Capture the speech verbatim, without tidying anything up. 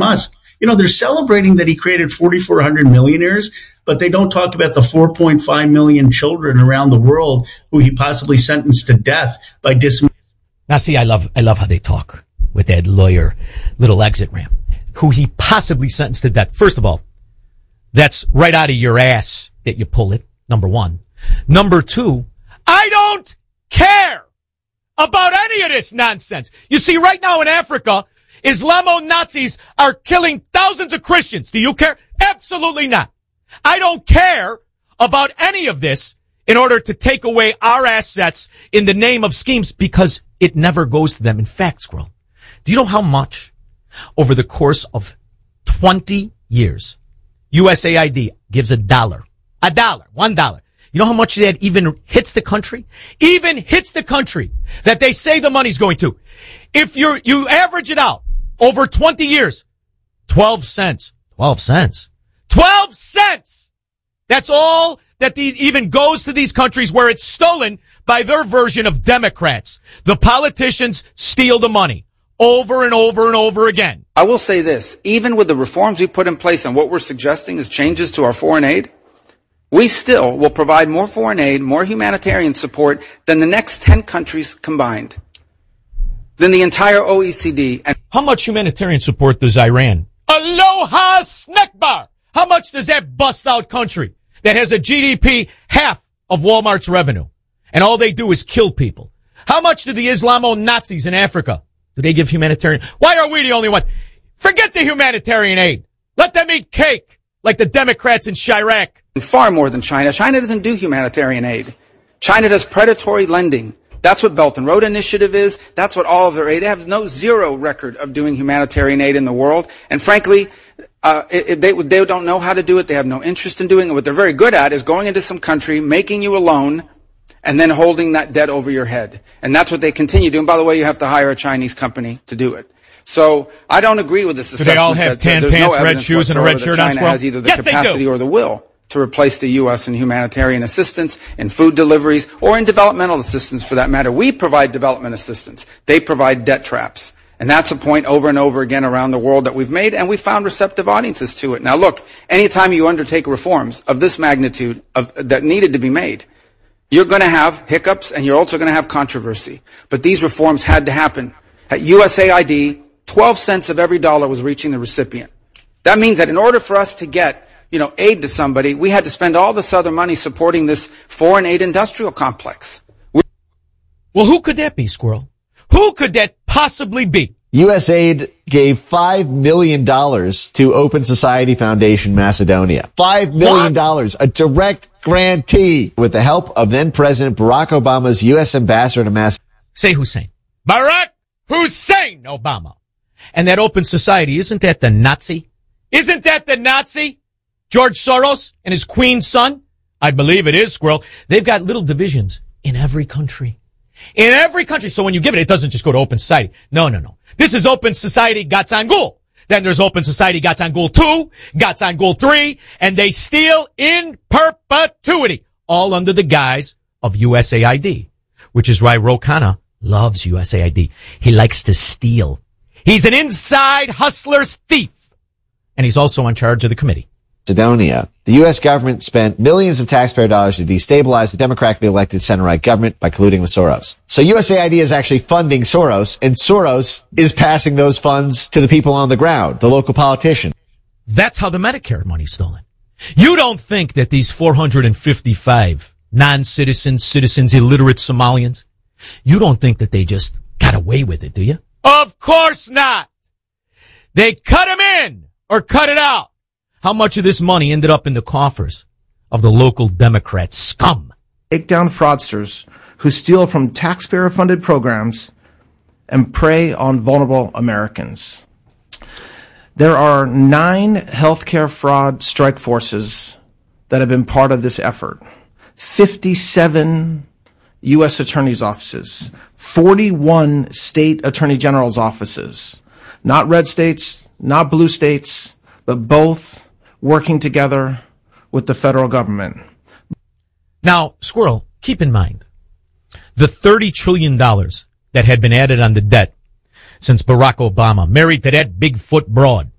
Musk. You know, they're celebrating that he created forty-four hundred millionaires, but they don't talk about the four point five million children around the world who he possibly sentenced to death by dis. Now, see, I love, I love how they talk with that lawyer little exit ramp, who he possibly sentenced to death. First of all, that's right out of your ass that you pull it, number one. Number two, I don't care about any of this nonsense. You see, right now in Africa, Islamo-Nazis are killing thousands of Christians. Do you care? Absolutely not. I don't care about any of this in order to take away our assets in the name of schemes, because it never goes to them. In fact, Squirrel, do you know how much over the course of twenty years U S A I D gives a dollar, a dollar, one dollar? You know how much that even hits the country? Even hits the country that they say the money's going to. If you you average it out over twenty years, twelve cents. twelve cents. twelve cents! That's all that the, even goes to these countries where it's stolen by their version of Democrats. The politicians steal the money over and over and over again. I will say this, even with the reforms we put in place and what we're suggesting is changes to our foreign aid, we still will provide more foreign aid, more humanitarian support than the next ten countries combined, than the entire O E C D. And how much humanitarian support does Iran? Aloha snack bar! How much does that bust out country that has a G D P half of Walmart's revenue, and all they do is kill people? How much do the Islamo-Nazis in Africa, do they give humanitarian? Why are we the only one? Forget the humanitarian aid. Let them eat cake like the Democrats in Chirac. Far more than China. China doesn't do humanitarian aid. China does predatory lending. That's what Belt and Road Initiative is. That's what all of their aid. They have no zero record of doing humanitarian aid in the world. And frankly, uh, it, it, they, they don't know how to do it. They have no interest in doing it. What they're very good at is going into some country, making you a loan, and then holding that debt over your head. And that's what they continue doing. By the way, you have to hire a Chinese company to do it. So I don't agree with this assessment. Do they all have tan that, uh, pants, no red shoes, and a red shirt on? China has either the yes, capacity or the will to replace the U S in humanitarian assistance, in food deliveries, or in developmental assistance for that matter. We provide development assistance. They provide debt traps. And that's a point over and over again around the world that we've made, and we found receptive audiences to it. Now look, anytime you undertake reforms of this magnitude of, that needed to be made, you're going to have hiccups and you're also going to have controversy. But these reforms had to happen. At U S A I D, twelve cents of every dollar was reaching the recipient. That means that in order for us to get you know, aid to somebody, we had to spend all this other money supporting this foreign aid industrial complex. We- well, who could that be, Squirrel? Who could that possibly be? USAID gave five million dollars to Open Society Foundation Macedonia. five million dollars, a direct grantee, with the help of then President Barack Obama's U S ambassador to Macedonia. Say Hussein. Barack Hussein Obama. And that Open Society, isn't that the Nazi? Isn't that the Nazi? George Soros and his queen's son? I believe it is, Squirrel. They've got little divisions in every country. In every country. So when you give it, it doesn't just go to Open Society. No, no, no. This is Open Society Gatsangul. Then there's Open Society Gatsangul two, Gatsangul three, and they steal in perpetuity, all under the guise of U S A I D, which is why Ro Khanna loves U S A I D. He likes to steal. He's an inside hustler's thief. And he's also in charge of the committee. Macedonia. The U S government spent millions of taxpayer dollars to destabilize the democratically elected center-right government by colluding with Soros. So U S A I D is actually funding Soros, and Soros is passing those funds to the people on the ground, the local politicians. That's how the Medicare money's stolen. You don't think that these four hundred fifty-five non-citizens, citizens, illiterate Somalians, you don't think that they just got away with it, do you? Of course not! They cut him in or cut it out. How much of this money ended up in the coffers of the local Democrat scum? Take down fraudsters who steal from taxpayer-funded programs and prey on vulnerable Americans. There are nine healthcare fraud strike forces that have been part of this effort. fifty-seven U S attorneys' offices, forty-one state attorney general's offices, not red states, not blue states, but both working together with the federal government. Now, Squirrel, keep in mind, the thirty trillion dollars that had been added on the debt since Barack Obama married to that Bigfoot broad